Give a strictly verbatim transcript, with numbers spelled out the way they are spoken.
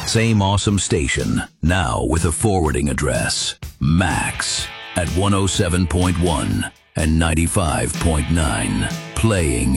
Same awesome station, now with a forwarding address. Max at one oh seven point one and ninety-five point nine. Playing